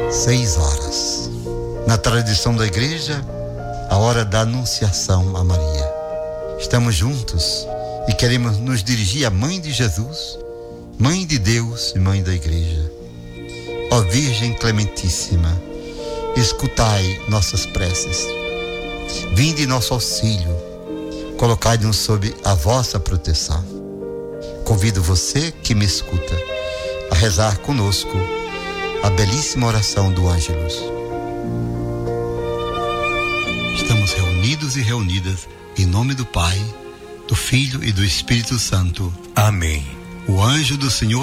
6h. Na tradição da igreja, a hora da anunciação a Maria. Estamos juntos e queremos nos dirigir à Mãe de Jesus, Mãe de Deus e Mãe da igreja. Ó Virgem Clementíssima, escutai nossas preces. Vinde em nosso auxílio, colocai-nos sob a vossa proteção. Convido você que me escuta a rezar conosco a belíssima oração do Ângelus. Estamos reunidos e reunidas em nome do Pai, do Filho e do Espírito Santo. Amém. O anjo do Senhor